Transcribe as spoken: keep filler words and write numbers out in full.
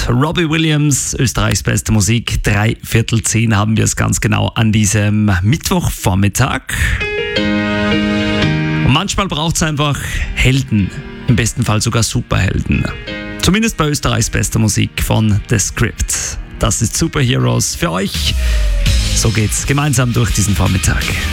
Robbie Williams, Österreichs beste Musik. Drei Viertel zehn haben wir es ganz genau an diesem Mittwochvormittag. Und manchmal braucht es einfach Helden, im besten Fall sogar Superhelden. Zumindest bei Österreichs bester Musik von The Script. Das ist Superheroes für euch. So geht's gemeinsam durch diesen Vormittag.